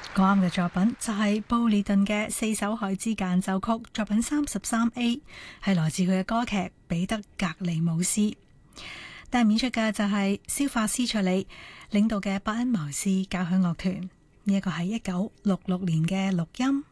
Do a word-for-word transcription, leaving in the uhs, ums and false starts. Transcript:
啱嘅作品就係布列頓嘅四首海之間奏曲，作品三十三 A， 係來自佢嘅歌劇《彼得格尼姆斯》。但係演出嘅就係蕭法斯卓里領導嘅伯恩茅斯交響樂團，呢一個係一九六六年嘅錄音。